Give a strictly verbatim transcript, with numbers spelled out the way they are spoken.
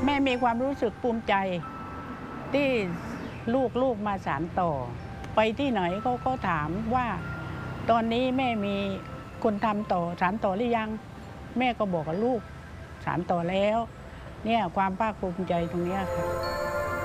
แม่มีความรู้สึกภูมิใจที่ลูกลูกมาสานต่อไปที่ไหนเขาก็ถามว่าตอนนี้แม่มีคนทำต่อสานต่อหรือยังแม่ก็บอกกับลูกสานต่อแล้วเนี่ยความภาคภูมิใจตรงนี้ค่ะ